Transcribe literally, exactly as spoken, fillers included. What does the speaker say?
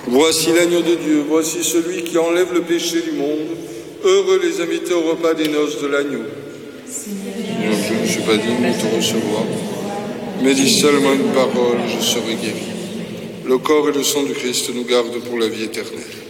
Voici l'agneau de Dieu, voici celui qui enlève le péché du monde. Heureux les invités au repas des noces de l'agneau. Seigneur, je ne suis pas digne de te recevoir, mais dis seulement une parole, je serai guéri. Le corps et le sang du Christ nous gardent pour la vie éternelle.